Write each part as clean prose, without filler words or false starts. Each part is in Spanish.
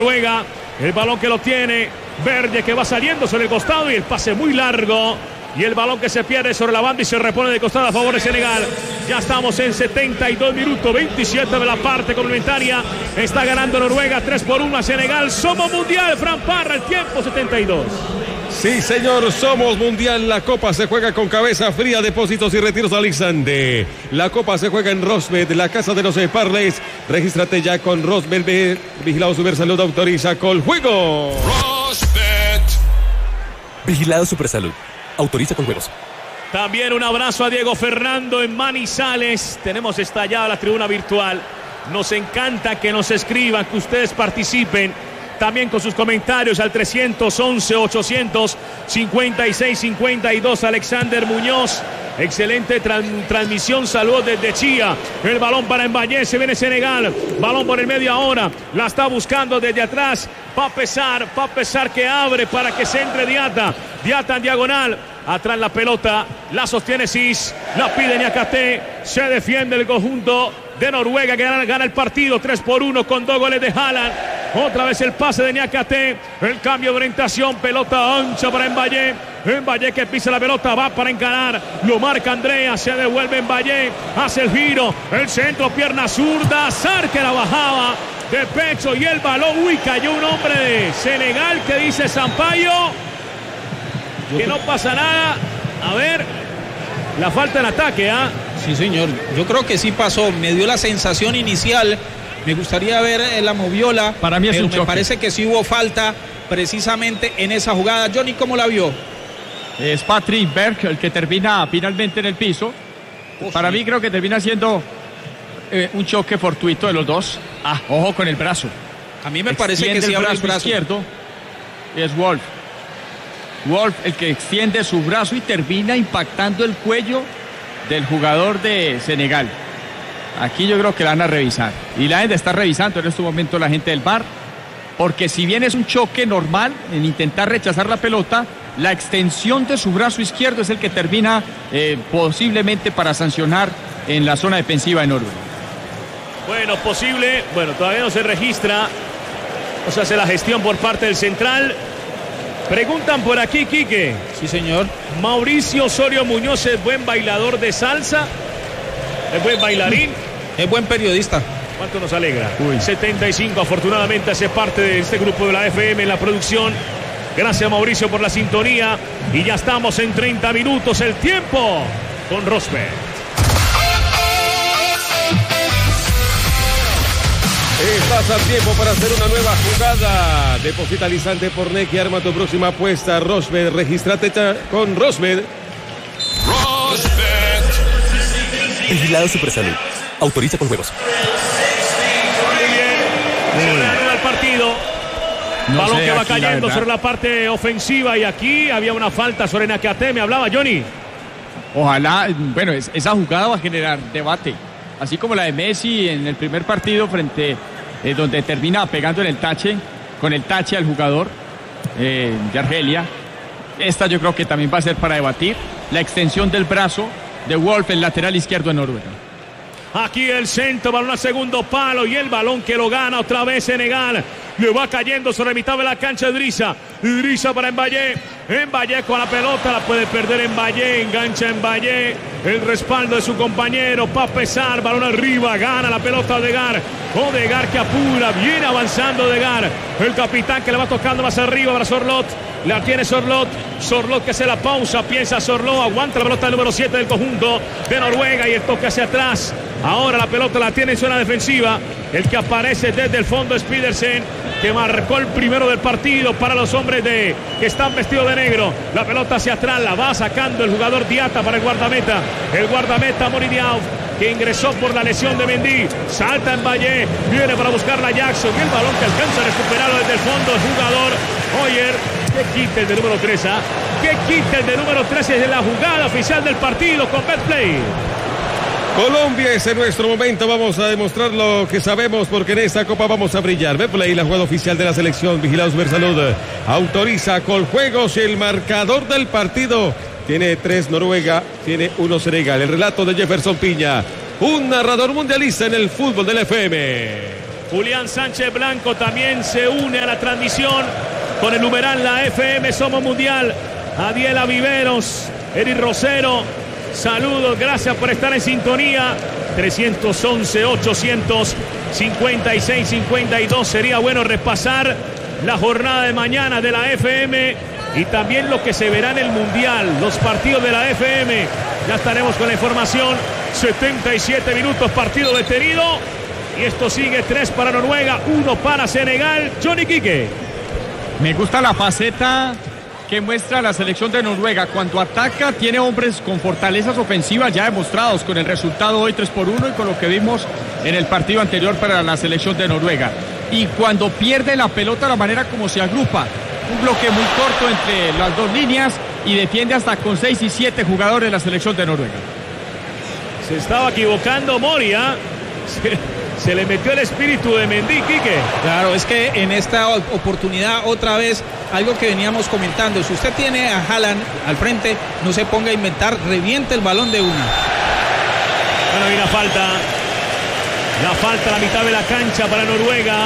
Noruega, el balón que lo tiene Verde, que va saliendo sobre el costado y el pase muy largo y el balón que se pierde sobre la banda y se repone de costado a favor de Senegal. Ya estamos en 72 minutos 27 de la parte complementaria. Está ganando Noruega 3-1 a Senegal. Somos mundial, Fran Parra, el tiempo 72. Sí, señor, somos mundial. La Copa se juega con cabeza fría, depósitos y retiros Alexander. La Copa se juega en Rosbet, la casa de los parlays. Regístrate ya con Rosbet. Vigilado Supersalud, autoriza con juego. Rosbet. Vigilado Supersalud, autoriza con juegos. También un abrazo a Diego Fernando en Manizales. Tenemos estallada la tribuna virtual. Nos encanta que nos escriban, que ustedes participen. También con sus comentarios al 311-856-52. Alexander Muñoz. Excelente transmisión. Saludos desde Chía. El balón para Mbaye. Se viene Senegal. Balón por el medio ahora. La está buscando desde atrás. Va a pesar que abre para que se entre Diata. Diata en diagonal. Atrás la pelota. La sostiene Cis. La pide Niakate. Se defiende el conjunto de Noruega que gana el partido 3-1 con 2 goles de Haaland. Otra vez el pase de Niakate. El cambio de orientación. Pelota ancha para Mbaye. Mbaye que pisa la pelota. Va para encarar. Lo marca Andrea. Se devuelve Mbaye. Hace el giro. El centro. Pierna zurda. Sar que la bajaba de pecho. Y el balón. Uy, cayó un hombre de Senegal que dice Sampaio que no pasa nada. A ver. La falta en ataque, ¿ah? Sí, señor. Yo creo que sí pasó. Me dio la sensación inicial. Me gustaría ver la moviola. Para mí es un choque. Me parece que sí hubo falta precisamente en esa jugada. Johnny, ¿cómo la vio? Es Patrick Berg el que termina finalmente en el piso. Para mí creo que termina siendo un choque fortuito de los dos. Ojo con el brazo. A mí me parece que sí abre el brazo izquierdo. Es Wolf. Wolf el que extiende su brazo y termina impactando el cuello del jugador de Senegal. Aquí yo creo que la van a revisar. Y la gente está revisando en este momento la gente del VAR. Porque si bien es un choque normal en intentar rechazar la pelota, la extensión de su brazo izquierdo es el que termina posiblemente para sancionar en la zona defensiva de Noruega. Bueno, posible. Bueno, todavía no se registra. O sea, hace la gestión por parte del central. Preguntan por aquí, Quique. Sí, señor. Mauricio Osorio Muñoz es buen bailador de salsa. Es buen bailarín. Es buen periodista. ¿Cuánto nos alegra? 75, afortunadamente hace parte de este grupo de la FM en la producción. Gracias, Mauricio, por la sintonía. Y ya estamos en 30 minutos. El tiempo con Rosbet. Estás a tiempo para hacer una nueva jugada. Deposita al instante por NEC y arma tu próxima apuesta. Rosbet, regístrate con Rosbet. Rosbet. Vigilado Supersalud, autoriza con juegos. Muy bien. Se reanuda el partido. Balón que va cayendo sobre la parte ofensiva. Y aquí había una falta sobre Niakate. Me hablaba Johnny. Ojalá, bueno, esa jugada va a generar debate. Así como la de Messi en el primer partido frente donde termina pegando en el tache, con el tache al jugador de Argelia. Esta yo creo que también va a ser para debatir. La extensión del brazo de Wolf, el lateral izquierdo de Noruega. Aquí el centro, balón a segundo palo y el balón que lo gana otra vez Senegal. Le va cayendo sobre mitad de la cancha Idrissa. Idrissa para Mbaye. Mbaye con la pelota, la puede perder Mbaye. Engancha Mbaye. El respaldo de su compañero. Pa' pesar, balón arriba. Gana la pelota Odegaard. Odegaard que apura. Viene avanzando Odegaard. El capitán que le va tocando más arriba para Sorloth. La tiene Sorloth. Sorloth que hace la pausa. Piensa Sorloth. Aguanta la pelota el número 7 del conjunto de Noruega. Y el toque hacia atrás. Ahora la pelota la tiene en zona defensiva. El que aparece desde el fondo es Pedersen, que marcó el primero del partido para los hombres que están vestidos de negro. La pelota hacia atrás, la va sacando el jugador Diata para el guardameta. El guardameta Moridiao, que ingresó por la lesión de Mendy. Salta en Valle, viene para buscarla a Jackson. Y el balón que alcanza a recuperarlo desde el fondo el jugador Hoyer. ¿Qué quita el de número 3? ¿Qué quita el de número 13 de la jugada oficial del partido con Betplay? Colombia, es en nuestro momento. Vamos a demostrar lo que sabemos porque en esta copa vamos a brillar. Betplay, la jugada oficial de la selección. Vigilados Supersalud. Autoriza con juegos el marcador del partido. Tiene 3 Noruega, tiene 1 Senegal. El relato de Jefferson Piña, un narrador mundialista en el fútbol del FM. Julián Sánchez Blanco también se une a la transmisión con el numeral La FM Somos Mundial. Adiela Viveros, Eri Rosero, saludos, gracias por estar en sintonía. 311-856-52. Sería bueno repasar la jornada de mañana de la FM y también lo que se verá en el Mundial, los partidos de la FM. Ya estaremos con la información. 77 minutos, partido detenido. Y esto sigue: 3 para Noruega, 1 para Senegal. Johnny Quique. Me gusta la faceta que muestra la selección de Noruega. Cuando ataca, tiene hombres con fortalezas ofensivas ya demostrados con el resultado hoy 3-1 y con lo que vimos en el partido anterior para la selección de Noruega. Y cuando pierde la pelota, la manera como se agrupa, un bloque muy corto entre las dos líneas y defiende hasta con 6 y 7 jugadores de la selección de Noruega. Se estaba equivocando Moria. Se le metió el espíritu de Mendy, Quique. Claro, es que en esta oportunidad otra vez algo que veníamos comentando: si usted tiene a Haaland al frente, no se ponga a inventar, reviente el balón de una. Bueno, hay una falta. La falta a la mitad de la cancha para Noruega.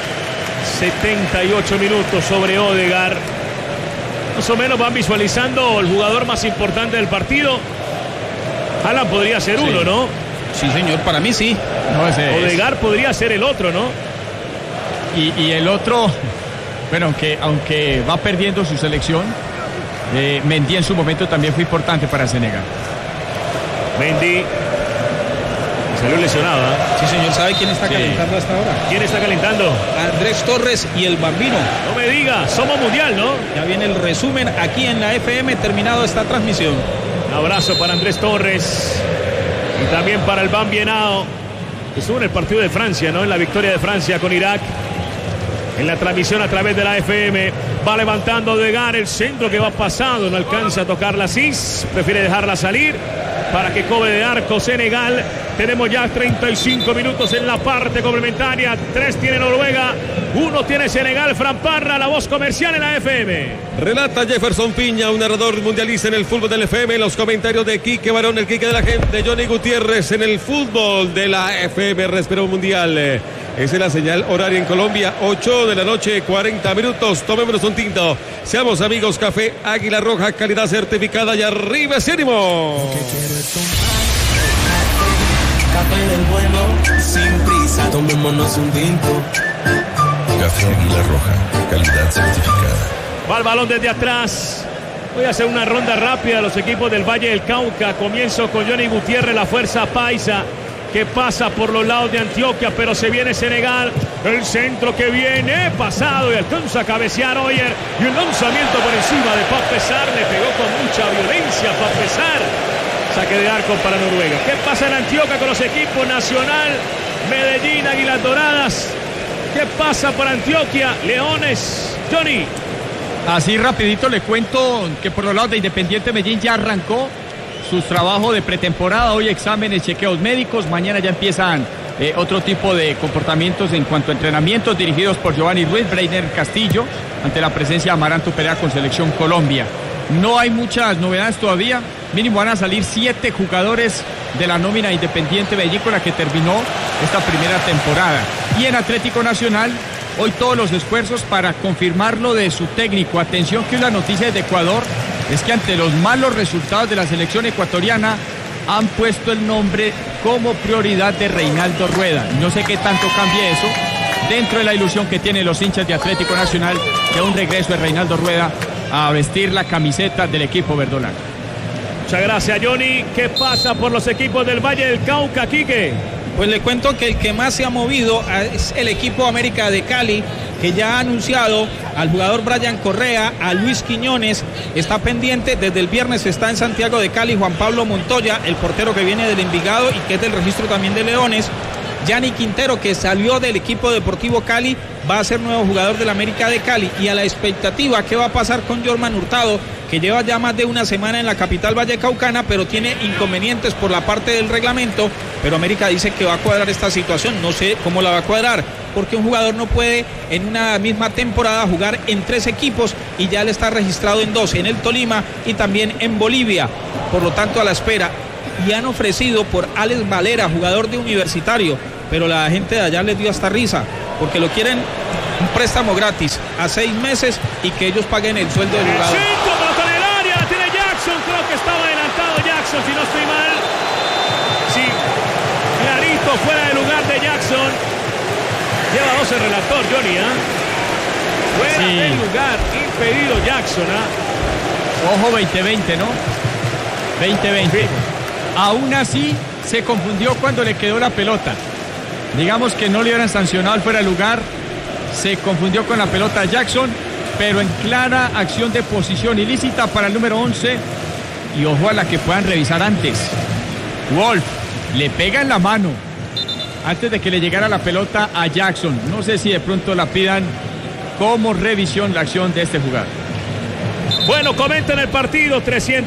78 minutos sobre Odegaard. Más o menos van visualizando el jugador más importante del partido. Haaland podría ser uno, ¿no? Sí, señor, para mí sí. No, Odegaard podría ser el otro, ¿no? Y el otro, bueno, aunque va perdiendo su selección, Mendy en su momento también fue importante para Senegal. Mendy salió lesionado, ¿eh? Sí, señor. ¿Sabe quién está calentando hasta ahora? ¿Quién está calentando? Andrés Torres y el Bambino. No me diga, somos mundial, ¿no? Ya viene el resumen aquí en la FM, terminado esta transmisión. Un abrazo para Andrés Torres y también para el Bambienao, que estuvo en el partido de Francia, ¿no? En la victoria de Francia con Irak. En la transmisión a través de la FM. Va levantando Odegaard, el centro que va pasado, no alcanza a tocar la Cis, prefiere dejarla salir para que cobre de arco Senegal. Tenemos ya 35 minutos en la parte complementaria. 3 tiene Noruega, 1 tiene Senegal. Fran Parra, la voz comercial en la FM. Relata Jefferson Piña, un narrador mundialista en el fútbol del FM. Los comentarios de Quique Barón, el Quique de la gente. Johnny Gutiérrez en el fútbol de la FM. Respiro mundial. Esa es la señal horaria en Colombia. 8 de la noche, 40 minutos. Tomémonos un tinto. Seamos amigos. Café Águila Roja, calidad certificada. Y arriba ese ánimo. Café del bueno, sin prisa, tomémonos un tinto. Café Águila Roja, calidad certificada. Va el balón desde atrás. Voy a hacer una ronda rápida de los equipos del Valle del Cauca. Comienzo con Johnny Gutiérrez, la fuerza paisa, que pasa por los lados de Antioquia, pero se viene Senegal. El centro que viene, pasado y alcanza a cabecear Oyer. Y un lanzamiento por encima de Papesar. Le pegó con mucha violencia Papesar. Saque de arco para Noruega. ¿Qué pasa en Antioquia con los equipos Nacional, Medellín, Águilas Doradas? ¿Qué pasa por Antioquia? Leones. Johnny. Así rapidito le cuento que por los lados de Independiente Medellín ya arrancó sus trabajos de pretemporada. Hoy exámenes, chequeos médicos. Mañana ya empiezan otro tipo de comportamientos en cuanto a entrenamientos dirigidos por Giovanni Ruiz, Breiner Castillo, ante la presencia de Amaranto Perea con Selección Colombia. No hay muchas novedades todavía. Mínimo van a salir 7 jugadores de la nómina Independiente Medellín con la que terminó esta primera temporada. Y en Atlético Nacional, hoy todos los esfuerzos para confirmarlo de su técnico. Atención que una noticia desde Ecuador es que ante los malos resultados de la selección ecuatoriana han puesto el nombre como prioridad de Reinaldo Rueda. No sé qué tanto cambie eso dentro de la ilusión que tienen los hinchas de Atlético Nacional de un regreso de Reinaldo Rueda a vestir la camiseta del equipo verdolaga. Muchas gracias, Johnny. ¿Qué pasa por los equipos del Valle del Cauca, Quique? Pues le cuento que el que más se ha movido es el equipo América de Cali, que ya ha anunciado al jugador Brian Correa, a Luis Quiñones. Está pendiente, desde el viernes está en Santiago de Cali Juan Pablo Montoya, el portero que viene del Envigado y que es del registro también de Leones. Yanni Quintero, que salió del equipo Deportivo Cali, va a ser nuevo jugador del América de Cali. Y a la expectativa, ¿qué va a pasar con Jorman Hurtado? Que lleva ya más de una semana en la capital vallecaucana, pero tiene inconvenientes por la parte del reglamento. Pero América dice que va a cuadrar esta situación. No sé cómo la va a cuadrar, porque un jugador no puede en una misma temporada jugar en 3 equipos y ya le está registrado en 2, en el Tolima y también en Bolivia. Por lo tanto, a la espera. Y han ofrecido por Alex Valera, jugador de Universitario, pero la gente de allá les dio hasta risa, porque lo quieren un préstamo gratis a 6 meses y que ellos paguen el sueldo del jugador. Centro, pelota en el área, la tiene Jackson, creo que estaba adelantado Jackson, si no estoy mal. Sí, clarito, fuera de lugar de Jackson. Lleva 2 el relator, Johnny, Fuera del lugar, impedido Jackson, Ojo 2020, ¿no? 2020. Sí. Aún así, se confundió cuando le quedó la pelota. Digamos que no le hubieran sancionado al fuera de lugar. Se confundió con la pelota Jackson, pero en clara acción de posición ilícita para el número 11. Y ojo a la que puedan revisar antes. Wolf le pega en la mano antes de que le llegara la pelota a Jackson. No sé si de pronto la pidan como revisión la acción de este jugador. Bueno, comenten el partido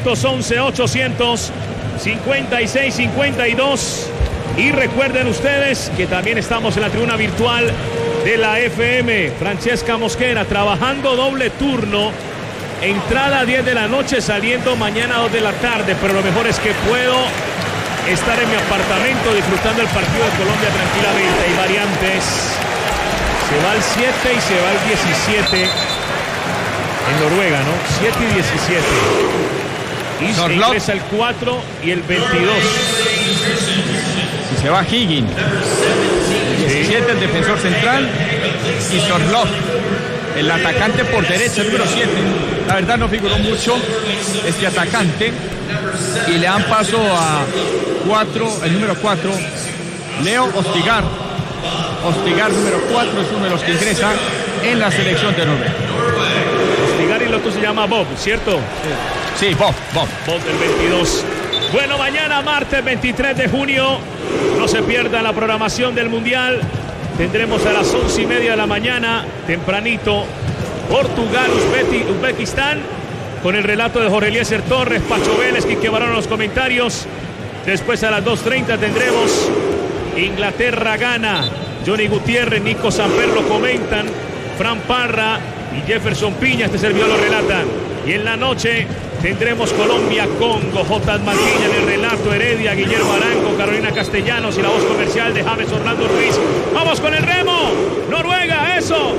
311-800-56-52. Y recuerden ustedes que también estamos en la tribuna virtual de la FM. Francesca Mosquera trabajando doble turno. Entrada a 10 de la noche, saliendo mañana a 2 de la tarde. Pero lo mejor es que puedo estar en mi apartamento disfrutando el partido de Colombia tranquilamente. Hay variantes. Se va el 7 y se va el 17 en Noruega, ¿no? 7 y 17. Y se ingresa el 4 y el 22. Si se va Higgins, el 17 el defensor central y Sorloth, el atacante por derecha, el número 7. La verdad no figuró mucho este atacante y le dan paso a 4, el número 4, Leo Ostigar. Ostigar, número 4, es uno de los que ingresa en la selección de Noruega. Ostigar y el otro se llama Bob, ¿cierto? Sí, Bob. Bob del 22. Bueno, mañana martes 23 de junio, no se pierda la programación del Mundial. Tendremos a las 11:30 de la mañana, tempranito, Portugal, Uzbekistán, con el relato de Jorge Eliezer Torres, Pacho Vélez, Quique Barón en los comentarios. Después a las 2:30 tendremos Inglaterra, Ghana. Johnny Gutiérrez, Nico Samper lo comentan, Fran Parra y Jefferson Piña, este servidor lo relatan. Y en la noche tendremos Colombia, Congo, J. Martínez en el relato, Heredia, Guillermo Arango, Carolina Castellanos y la voz comercial de James Orlando Ruiz. ¡Vamos con el remo! ¡Noruega, eso!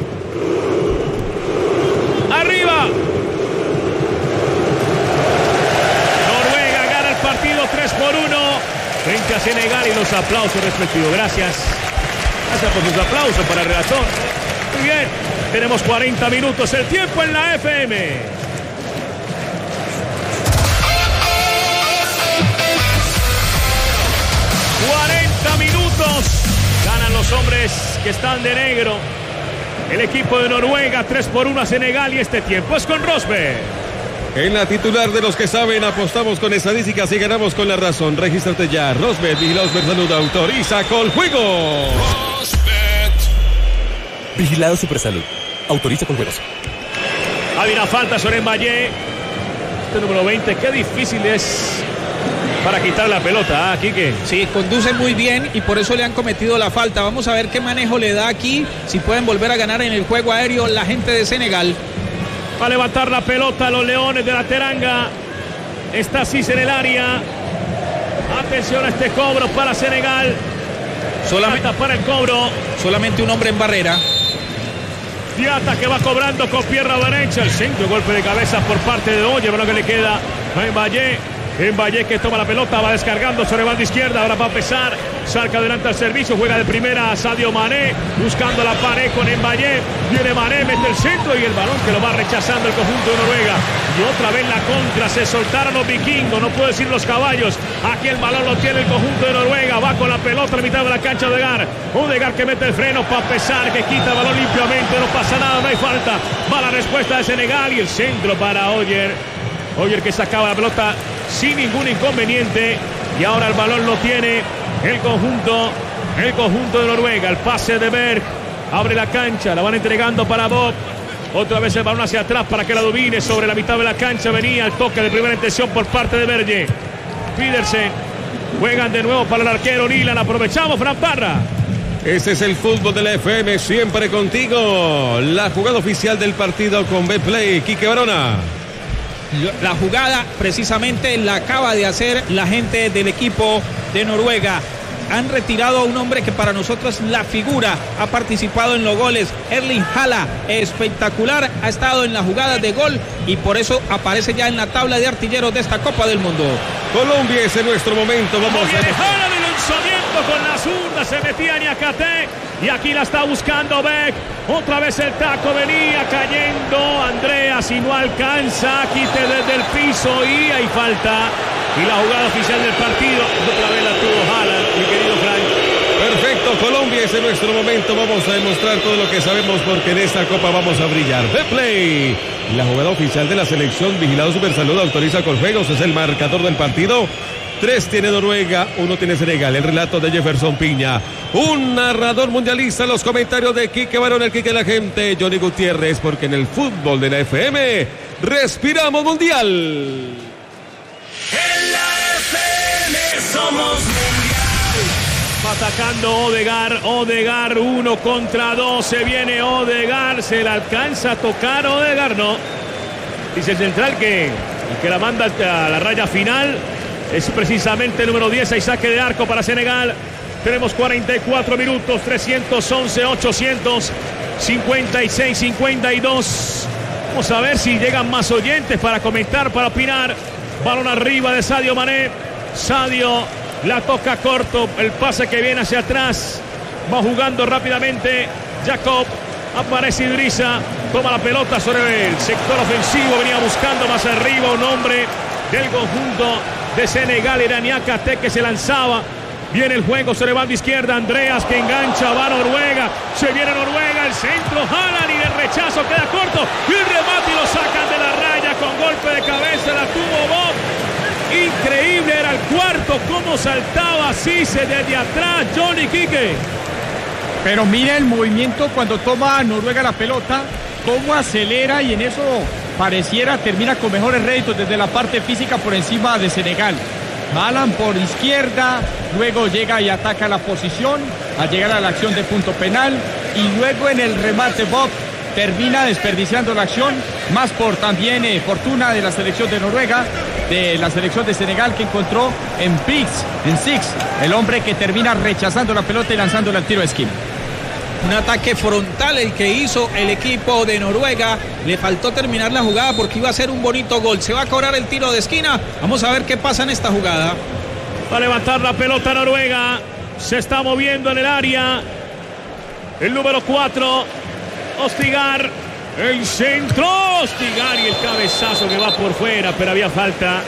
¡Arriba! Noruega gana el partido 3-1 frente a Senegal y los aplausos respectivos. Gracias. Gracias por sus aplausos para el relator. Muy bien. Tenemos 40 minutos, el tiempo en la FM. 40 minutos. Ganan los hombres que están de negro. El equipo de Noruega 3-1 a Senegal y este tiempo es con Rosberg. En la titular de los que saben, apostamos con estadísticas y ganamos con la razón. Regístrate ya. Rosberg, Vigilados Supersalud, autoriza Coljuegos. Vigilado Supersalud. Autoriza Coljuegos. Hay una falta sobre Mbaye. Este número 20, qué difícil es para quitar la pelota, Quique. Sí, conduce muy bien y por eso le han cometido la falta. Vamos a ver qué manejo le da aquí, si pueden volver a ganar en el juego aéreo la gente de Senegal. Va a levantar la pelota a los Leones de la Teranga. Está Cis en el área. Atención a este cobro para Senegal. Solamente para el cobro. Solamente un hombre en barrera. Diata que va cobrando con pierna derecha. El centro, golpe de cabeza por parte de Oye. Bueno, que le queda a Mbaye. Mbaye que toma la pelota, va descargando sobre banda izquierda. Ahora va a pesar. Saca adelante al servicio. Juega de primera a Sadio Mané. Buscando la pared con Mbaye. Viene Mané, mete el centro y el balón que lo va rechazando el conjunto de Noruega. Y otra vez la contra. Se soltaron los vikingos. No puedo decir los caballos. Aquí el balón lo tiene el conjunto de Noruega. Va con la pelota a la mitad de la cancha de Odegaard. Odegaard que mete el freno para pesar. Que quita el balón limpiamente. No pasa nada, no hay falta. Va la respuesta de Senegal. Y el centro para Oyer. Oyer que sacaba la pelota sin ningún inconveniente. Y ahora el balón lo tiene el conjunto de Noruega. El pase de Berg. Abre la cancha. La van entregando para Bob. Otra vez el balón hacia atrás para que la domine. Sobre la mitad de la cancha venía el toque de primera intención por parte de Berge. Pedersen. Juegan de nuevo para el arquero Nilan. Aprovechamos, Fran Parra. Este es el fútbol de la FM, siempre contigo. La jugada oficial del partido con Betplay. Quique Barona. La jugada precisamente la acaba de hacer la gente del equipo de Noruega. han retirado a un hombre que para nosotros es la figura, ha participado en los goles, Erling Haaland, espectacular, ha estado en las jugadas de gol y por eso aparece ya en la tabla de artilleros de esta Copa del Mundo. Colombia es en nuestro momento, vamos a dejar el lanzamiento con la zurda, se metía Niakate y aquí la está buscando Beck, otra vez el taco, venía cayendo Andreas y no alcanza, quite desde el piso y hay falta y la jugada oficial del partido, otra vez la tuvo Haaland, mi querido Frank. Perfecto, Colombia es en nuestro momento, vamos a demostrar todo lo que sabemos porque en esta Copa vamos a brillar. Play. La jugada oficial de la selección, vigilado Supersalud, autoriza Coljuegos, es el marcador del partido. 3 tiene Noruega, 1 tiene Senegal. El relato de Jefferson Piña. Un narrador mundialista, los comentarios de Quique Barón, el Quique de la gente, Johnny Gutiérrez, porque en el fútbol de la FM respiramos mundial. En la FM somos mundial. Va atacando Odegaard 1 contra 2, se viene Odegaard, se la alcanza a tocar Odegaard, no. Dice el central que la manda a la raya final es precisamente el número 10, hay saque de arco para Senegal. Tenemos 44 minutos, 311, 856, 52. Vamos a ver si llegan más oyentes para comentar, para opinar. Balón arriba de Sadio Mané. Sadio la toca corto, el pase que viene hacia atrás. Va jugando rápidamente Jacob. Aparece Idrissa, toma la pelota sobre el sector ofensivo. Venía buscando más arriba un hombre del conjunto de Senegal, era Niakate que se lanzaba. Viene el juego sobre banda izquierda, Andreas que engancha, va Noruega, se viene Noruega, el centro, Haaland y el rechazo queda corto, y el remate y lo sacan de la raya con golpe de cabeza, la tuvo Bob. Increíble, era el cuarto, cómo saltaba Cisse desde atrás, Johnny Quique. Pero mira el movimiento cuando toma Noruega la pelota, cómo acelera y en eso pareciera termina con mejores réditos desde la parte física por encima de Senegal. Haaland por izquierda, luego llega y ataca la posición al llegar a la acción de punto penal y luego en el remate Bob termina desperdiciando la acción, más por también fortuna de la selección de Noruega, de la selección de Senegal que encontró en Six, el hombre que termina rechazando la pelota y lanzándola al tiro de esquina. Un ataque frontal el que hizo el equipo de Noruega. Le faltó terminar la jugada porque iba a ser un bonito gol. Se va a cobrar el tiro de esquina. Vamos a ver qué pasa en esta jugada. Va a levantar la pelota Noruega. Se está moviendo en el área. El número 4. Ostigar. El centro. Ostigar y el cabezazo que va por fuera. Pero había falta.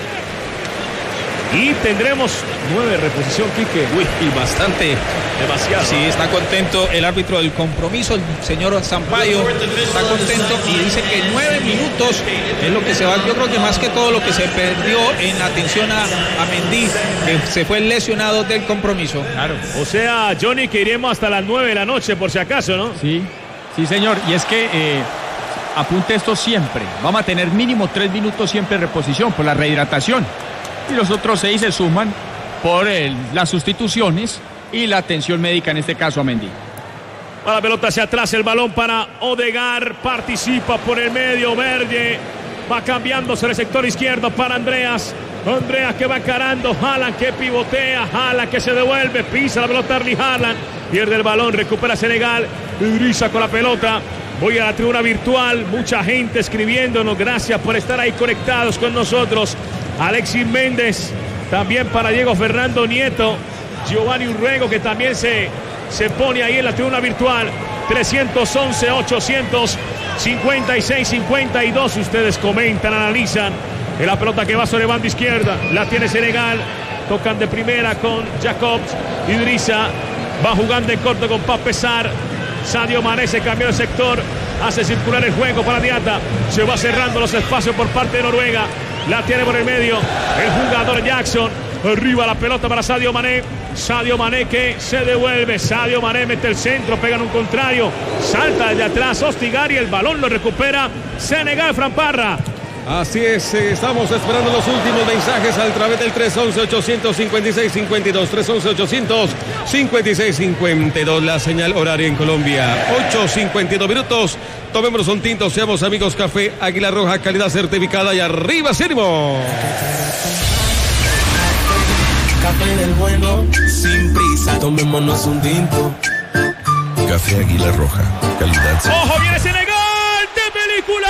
Y tendremos 9 reposición, Quique. Uy, y bastante. Demasiado. Sí, está contento el árbitro del compromiso, el señor Sampaio. Está contento y dice que 9 minutos es lo que se va. Yo creo que más que todo lo que se perdió en atención a Mendy, que se fue lesionado del compromiso. Claro. O sea, Johnny, que iremos hasta las 9 de la noche, por si acaso, ¿no? Sí, señor. Y es que apunte esto siempre. Vamos a tener mínimo 3 minutos siempre de reposición por la rehidratación. Y los otros 6 se suman por las sustituciones y la atención médica, en este caso a Mendy. Va la pelota hacia atrás, el balón para Odegaard, participa por el medio, Verde va cambiando sobre el sector izquierdo para Andreas que va encarando, Haaland que pivotea, Haaland que se devuelve, pisa la pelota Erling Haaland, pierde el balón, recupera Senegal, Idrissa con la pelota. Voy a la tribuna virtual, mucha gente escribiéndonos, gracias por estar ahí conectados con nosotros. Alexis Méndez, también para Diego Fernando Nieto, Giovanni Urrego que también se pone ahí en la tribuna virtual. 311, 856, 52. Ustedes comentan, analizan. En la pelota que va sobre banda izquierda, la tiene Senegal. Tocan de primera con Jacobs. Idrissa va jugando en corto con Pape Sarr. Sadio Mané se cambió de sector, hace circular el juego para Diata. Se va cerrando los espacios por parte de Noruega. La tiene por el medio el jugador Jackson. Arriba la pelota para Sadio Mané. Sadio Mané que se devuelve. Sadio Mané mete el centro, pega en un contrario. Salta desde atrás Ostigar y el balón lo recupera Senegal, Fran Parra. Así es, estamos esperando los últimos mensajes a través del 311-856-52, 311-856-52, la señal horaria en Colombia, 8:52 minutos, tomémonos un tinto, seamos amigos, Café Águila Roja, calidad certificada y arriba, Sirmo. Café del bueno, sin prisa, tomémonos un tinto. Café Águila Roja, calidad certificada. ¡Ojo, viene Senegal de película!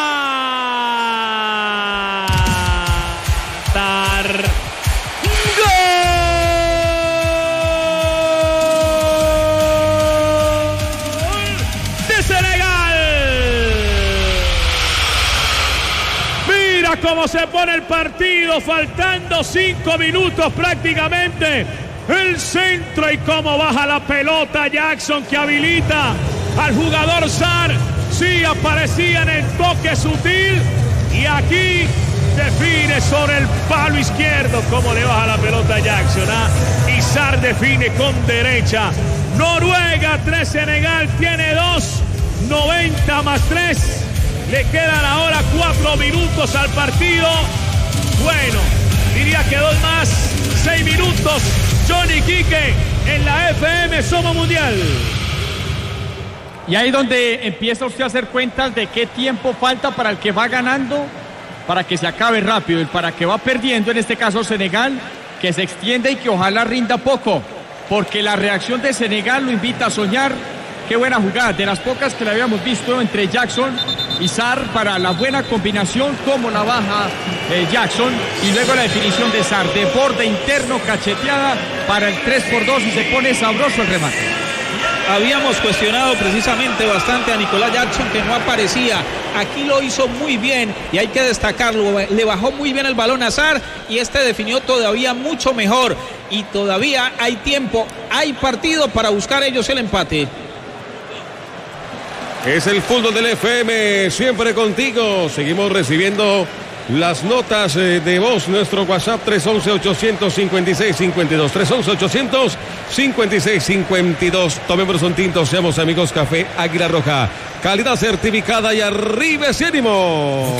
Cómo se pone el partido, faltando 5 minutos prácticamente. El centro y cómo baja la pelota Jackson, que habilita al jugador Sarr. Sí, aparecía en el toque sutil y aquí define sobre el palo izquierdo. Cómo le baja la pelota a Jackson, y Sarr define con derecha. Noruega 3, Senegal tiene 2, 90 más 3. Le quedan ahora 4 minutos al partido. Bueno, diría que 2 más, 6 minutos. Johnny Quique en la FM Somos Mundial. Y ahí donde empieza usted a hacer cuentas de qué tiempo falta para el que va ganando, para que se acabe rápido, y para que va perdiendo, en este caso Senegal, que se extienda y que ojalá rinda poco, porque la reacción de Senegal lo invita a soñar. Qué buena jugada, de las pocas que le habíamos visto entre Jackson y Sarr, para la buena combinación, como la baja Jackson, y luego la definición de Sarr, de borde interno, cacheteada para el 3-2, y se pone sabroso el remate. Habíamos cuestionado precisamente bastante a Nicolás Jackson, que no aparecía. Aquí lo hizo muy bien y hay que destacarlo. Le bajó muy bien el balón a Sarr y este definió todavía mucho mejor. Y todavía hay tiempo, hay partido para buscar ellos el empate. Es el fútbol del FM, siempre contigo. Seguimos recibiendo las notas de voz. Nuestro WhatsApp 311-856-52. 311-856-52. Tomemos un tinto, seamos amigos. Café Águila Roja, calidad certificada, y arriba ese ánimo.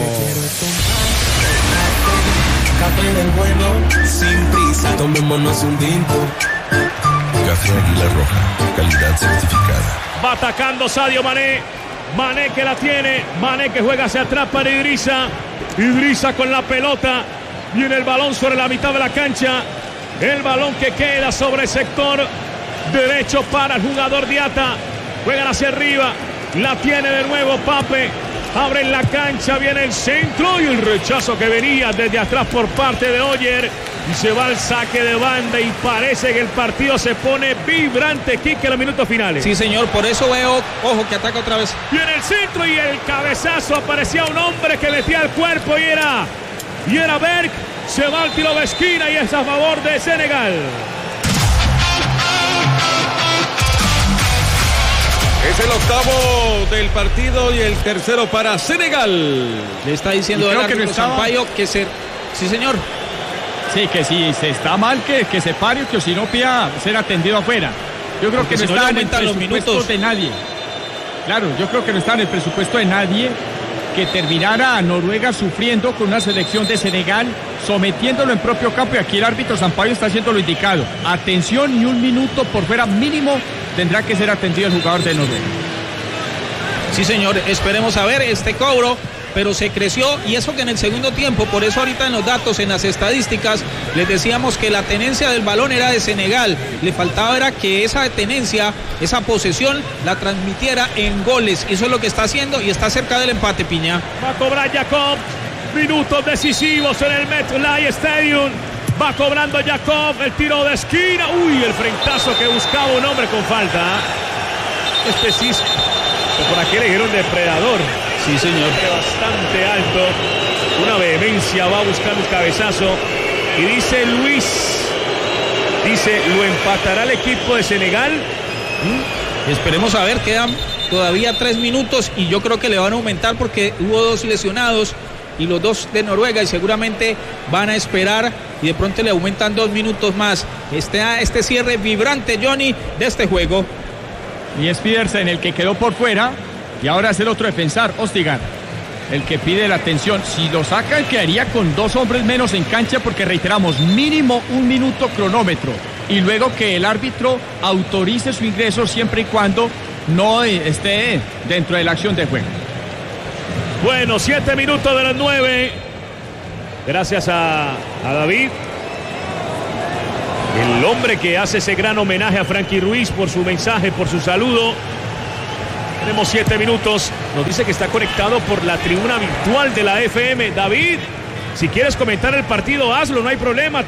Café del bueno, sin prisa, tomémonos un tinto. Café Águila Roja, calidad certificada. Va atacando Sadio Mané. Mané que la tiene. Mané que juega hacia atrás para Idrissa. Idrissa con la pelota. Viene el balón sobre la mitad de la cancha. El balón que queda sobre el sector derecho para el jugador Diatta. Juegan hacia arriba. La tiene de nuevo Pape. Abren la cancha. Viene el centro y el rechazo que venía desde atrás por parte de Oyer. Y se va al saque de banda y parece que el partido se pone vibrante, Quique, en los minutos finales. Sí, señor, por eso veo, ojo, que ataca otra vez. Viene el centro y el cabezazo. Aparecía un hombre que metía el cuerpo y era Berg. Se va al tiro de esquina y es a favor de Senegal. Es el octavo del partido y el tercero para Senegal. Le está diciendo el árbitro Sampaio que se... Sí, señor. Sí, que si se está mal, que se pare, que si no pida ser atendido afuera. Yo creo que no está en el presupuesto de nadie. Claro, yo creo que no está en el presupuesto de nadie que terminara a Noruega sufriendo con una selección de Senegal, sometiéndolo en propio campo, y aquí el árbitro Sampaio está haciendo lo indicado. Atención, y 1 minuto por fuera mínimo tendrá que ser atendido el jugador de Noruega. Sí, señor, esperemos a ver este cobro. Pero se creció, y eso que en el segundo tiempo, por eso ahorita en los datos, en las estadísticas, les decíamos que la tenencia del balón era de Senegal. Le faltaba era que esa tenencia, esa posesión, la transmitiera en goles. Y eso es lo que está haciendo y está cerca del empate, Piña. Va a cobrar Jacob. Minutos decisivos en el MetLife Stadium. Va cobrando Jacob, el tiro de esquina. Uy, el frentazo que buscaba un hombre con falta. Este sí, por aquí le dijeron depredador. Sí, señor. Bastante alto. Una vehemencia, va a buscar un cabezazo. Y dice Luis, ¿lo empatará el equipo de Senegal? Esperemos a ver, quedan todavía 3 minutos y yo creo que le van a aumentar porque hubo 2 lesionados y los 2 de Noruega, y seguramente van a esperar y de pronto le aumentan 2 minutos más. Este cierre vibrante, Johnny, de este juego. Y es Pedersen el que quedó por fuera. Y ahora es el otro defensor, Ostigar, el que pide la atención. Si lo sacan, quedaría con 2 hombres menos en cancha, porque reiteramos, mínimo 1 minuto cronómetro. Y luego que el árbitro autorice su ingreso siempre y cuando no esté dentro de la acción de juego. Bueno, 7 minutos de las 9. Gracias a David. el hombre que hace ese gran homenaje a Frankie Ruiz por su mensaje, por su saludo. Tenemos 7 minutos. Nos dice que está conectado por la tribuna virtual de la FM. David, si quieres comentar el partido, hazlo, no hay problema.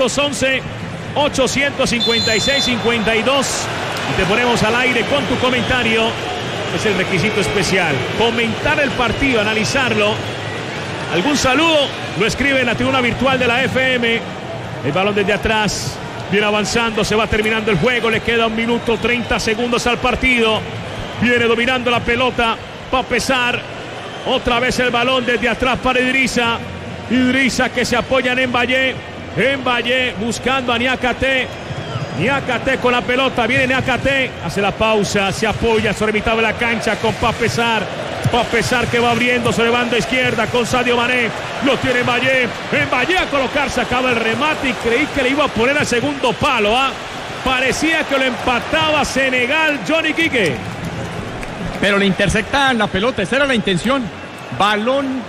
311-856-52. Y te ponemos al aire con tu comentario. Es el requisito especial. Comentar el partido, analizarlo. ¿Algún saludo? Lo escribe en la tribuna virtual de la FM. El balón desde atrás. Viene avanzando, se va terminando el juego. Le queda 1 minuto 30 segundos al partido. Viene dominando la pelota. Va a pesar. Otra vez el balón desde atrás para Idrissa. Idrissa que se apoya en Mbaye. Mbaye buscando a Niakate. Niakate con la pelota, viene Niakate, hace la pausa, se apoya sobre mitad de la cancha con Papesar que va abriendo sobre banda izquierda con Sadio Mané, lo tiene Mbaye a colocarse, acaba el remate y creí que le iba a poner al segundo palo, parecía que lo empataba Senegal, Johnny Quique. Pero le interceptan la pelota, esa era la intención, balón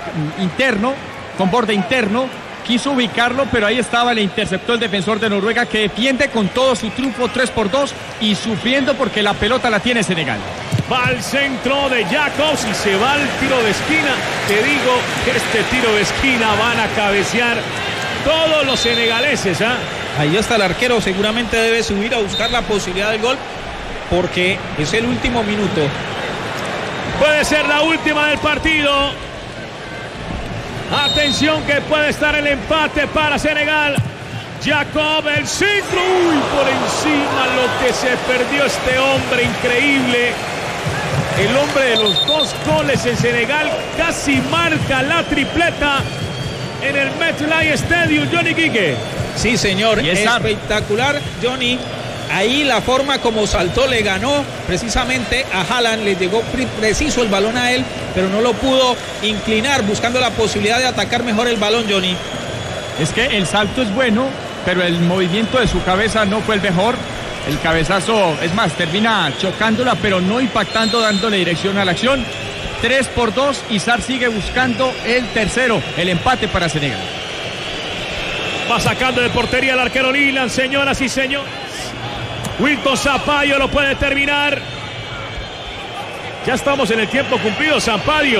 con borde interno. Quiso ubicarlo, pero ahí estaba, le interceptó el defensor de Noruega que defiende con todo su triunfo 3-2 y sufriendo porque la pelota la tiene Senegal. Va al centro de Jacobs y se va al tiro de esquina. Te digo que este tiro de esquina van a cabecear todos los senegaleses. Ahí está el arquero, seguramente debe subir a buscar la posibilidad del gol porque es el último minuto. Puede ser la última del partido. Atención que puede estar el empate para Senegal. Jacob, el centro. Uy, por encima lo que se perdió este hombre, increíble. El hombre de los 2 goles en Senegal casi marca la tripleta en el MetLife Stadium, Johnny Quique. Sí, señor, espectacular, Johnny. Ahí la forma como saltó le ganó precisamente a Haaland, le llegó preciso el balón a él, pero no lo pudo inclinar, buscando la posibilidad de atacar mejor el balón, Johnny. Es que el salto es bueno, pero el movimiento de su cabeza no fue el mejor. El cabezazo, es más, termina chocándola, pero no impactando, dándole dirección a la acción. 3-2 y Sarr sigue buscando el tercero, el empate para Senegal. Va sacando de portería el arquero Lilan, señoras y señores. Wilton Sampaio lo puede terminar. Ya estamos en el tiempo cumplido. Sampaio.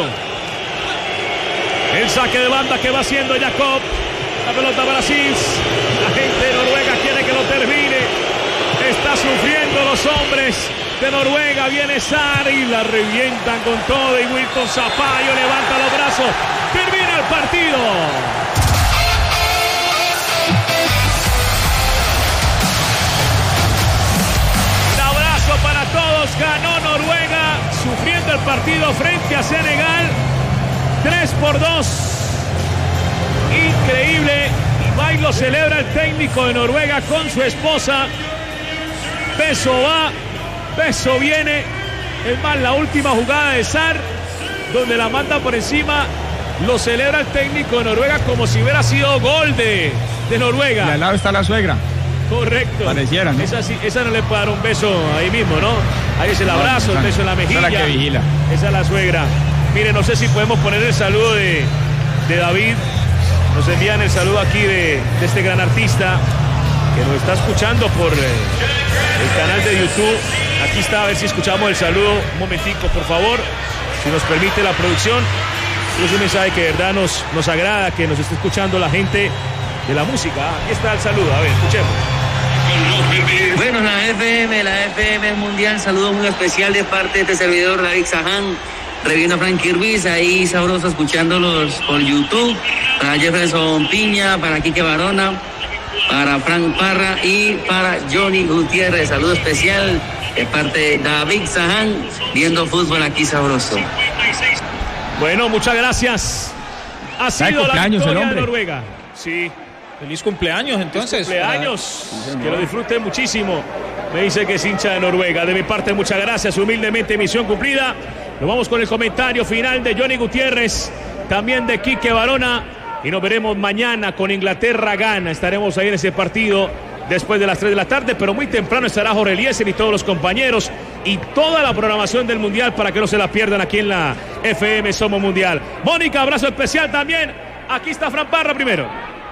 El saque de banda que va haciendo Jacob. La pelota para Sils. La gente de Noruega quiere que lo termine. Está sufriendo los hombres de Noruega. Viene Sarr y la revientan con todo. Y Wilton Sampaio levanta los brazos. Termina el partido. Para todos, ganó Noruega, sufriendo el partido frente a Senegal, 3-2, increíble, y va y lo celebra el técnico de Noruega con su esposa, beso va, beso viene, es más, la última jugada de Sarr, donde la manda por encima, lo celebra el técnico de Noruega como si hubiera sido gol de Noruega. Y al lado está la suegra. Correcto. Pareciera, ¿no? Esa no le puede dar un beso ahí mismo, ¿no? Ahí es el abrazo, el beso en la mejilla. Esa es la que vigila. Esa es la suegra. Mire, no sé si podemos poner el saludo de David. Nos envían el saludo aquí de este gran artista que nos está escuchando por el canal de YouTube. Aquí está, a ver si escuchamos el saludo. Un momentico, por favor. Si nos permite la producción. Es un mensaje que de verdad nos agrada, que nos esté escuchando la gente de la música. Aquí está el saludo, a ver, escuchemos. Bueno, la FM Mundial, saludo muy especial de parte de este servidor David Sahan, reviendo a Frankie Ruiz, ahí sabroso escuchándolos por YouTube, para Jefferson Piña, para Quique Barona, para Frank Parra y para Johnny Gutiérrez, saludo especial de parte de David Sahan, viendo fútbol aquí sabroso. Bueno, muchas gracias. Ha sido la victoria de Noruega. Sí. Feliz cumpleaños, entonces. Feliz cumpleaños. Que lo disfruten muchísimo. Me dice que es hincha de Noruega. De mi parte, muchas gracias. Humildemente, misión cumplida. Nos vamos con el comentario final de Johnny Gutiérrez. También de Quique Barona. Y nos veremos mañana con Inglaterra-Ghana. Estaremos ahí en ese partido después de las 3 de la tarde. Pero muy temprano estará Jorge Eliezer y todos los compañeros. Y toda la programación del Mundial para que no se la pierdan aquí en la FM Somos Mundial. Mónica, abrazo especial también. Aquí está Fran Parra primero.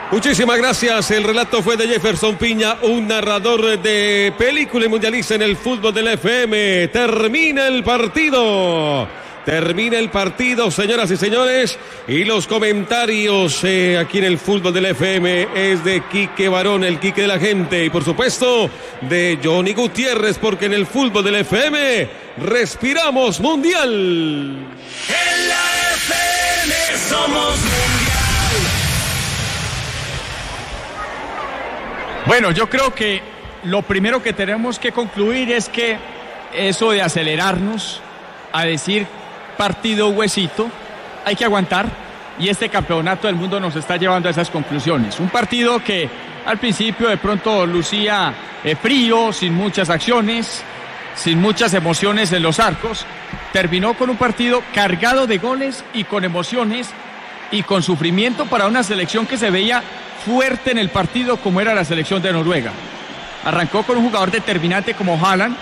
Muchísimas gracias. El relato fue de Jefferson Piña, un narrador de película y mundialista en el fútbol del FM. Termina el partido, señoras y señores. Y los comentarios aquí en el fútbol del FM es de Quique Barón, el Quique de la gente. Y por supuesto de Johnny Gutiérrez, porque en el fútbol del FM respiramos mundial. En la FM somos mundial. Bueno, yo creo que lo primero que tenemos que concluir es que eso de acelerarnos a decir partido huesito, hay que aguantar, y este campeonato del mundo nos está llevando a esas conclusiones. Un partido que al principio de pronto lucía frío, sin muchas acciones, sin muchas emociones en los arcos, terminó con un partido cargado de goles y con emociones y con sufrimiento para una selección que se veía fuerte en el partido como era la selección de Noruega. Arrancó con un jugador determinante como Haaland,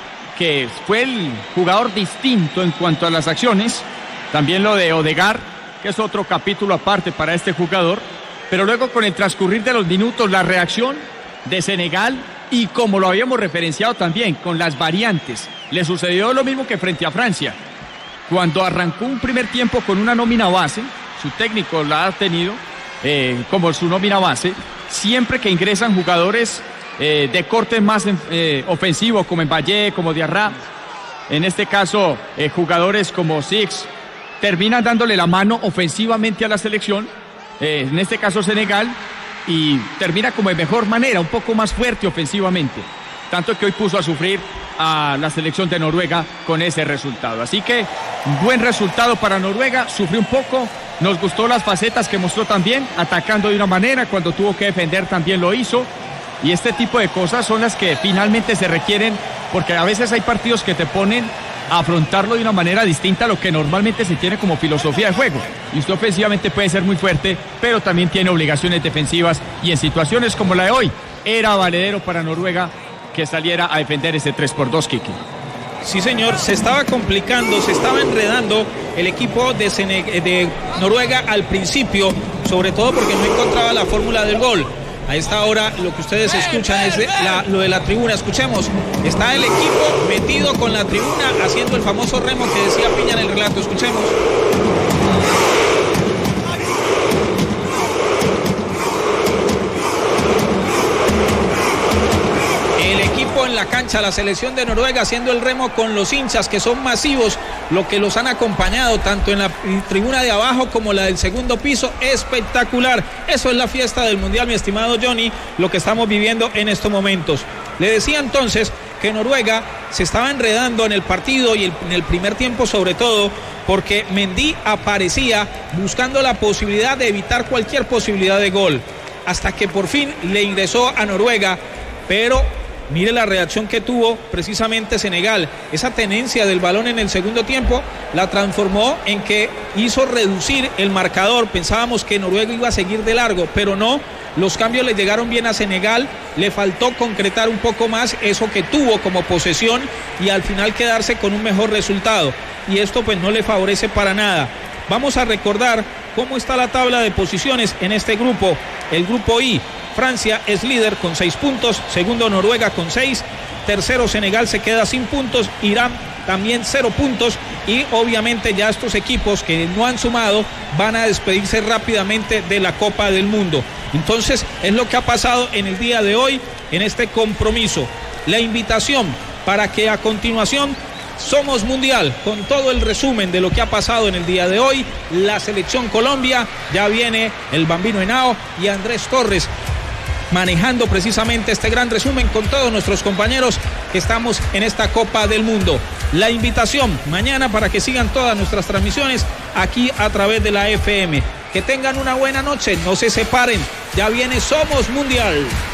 que fue el jugador distinto en cuanto a las acciones. También lo de Odegaard, que es otro capítulo aparte para este jugador. Pero luego, con el transcurrir de los minutos, la reacción de Senegal, y como lo habíamos referenciado también, con las variantes. Le sucedió lo mismo que frente a Francia. Cuando arrancó un primer tiempo con una nómina base, su técnico la ha tenido como su nómina base, siempre que ingresan jugadores de corte más ofensivo, como Mbappé, como Diarra, en este caso jugadores como Six, terminan dándole la mano ofensivamente a la selección, en este caso Senegal, y termina como de mejor manera, un poco más fuerte ofensivamente, tanto que hoy puso a sufrir a la selección de Noruega con ese resultado. Así que buen resultado para Noruega, sufrió un poco. Nos gustó las facetas que mostró también, atacando de una manera, cuando tuvo que defender también lo hizo. Y este tipo de cosas son las que finalmente se requieren, porque a veces hay partidos que te ponen a afrontarlo de una manera distinta a lo que normalmente se tiene como filosofía de juego. Y usted ofensivamente puede ser muy fuerte, pero también tiene obligaciones defensivas, y en situaciones como la de hoy, era valedero para Noruega que saliera a defender ese 3-2, Kiki. Sí, señor, se estaba complicando, se estaba enredando el equipo de Noruega al principio, sobre todo porque no encontraba la fórmula del gol. A esta hora lo que ustedes escuchan es lo de la tribuna. Escuchemos, está el equipo metido con la tribuna haciendo el famoso remo que decía Piña en el relato. Escuchemos. En la cancha, la selección de Noruega haciendo el remo con los hinchas, que son masivos, lo que los han acompañado tanto en la tribuna de abajo como la del segundo piso. Espectacular. Eso es la fiesta del mundial, mi estimado Johnny, lo que estamos viviendo en estos momentos. Le decía entonces que Noruega se estaba enredando en el partido, y en el primer tiempo sobre todo, porque Mendy aparecía buscando la posibilidad de evitar cualquier posibilidad de gol, hasta que por fin le ingresó a Noruega. Pero mire la reacción que tuvo precisamente Senegal. Esa tenencia del balón en el segundo tiempo la transformó en que hizo reducir el marcador. Pensábamos que Noruega iba a seguir de largo, pero no. Los cambios le llegaron bien a Senegal. Le faltó concretar un poco más eso que tuvo como posesión y al final quedarse con un mejor resultado. Y esto pues no le favorece para nada. Vamos a recordar cómo está la tabla de posiciones en este grupo. El grupo I. Francia es líder con 6 puntos, segundo Noruega con 6, tercero Senegal se queda sin puntos, Irán también 0 puntos, y obviamente ya estos equipos que no han sumado van a despedirse rápidamente de la Copa del Mundo. Entonces es lo que ha pasado en el día de hoy en este compromiso. La invitación para que a continuación Somos Mundial, con todo el resumen de lo que ha pasado en el día de hoy. La selección Colombia, ya viene el Bambino Henao y Andrés Torres manejando precisamente este gran resumen con todos nuestros compañeros que estamos en esta Copa del Mundo. La invitación mañana para que sigan todas nuestras transmisiones aquí a través de la FM. Que tengan una buena noche, no se separen, ya viene Somos Mundial.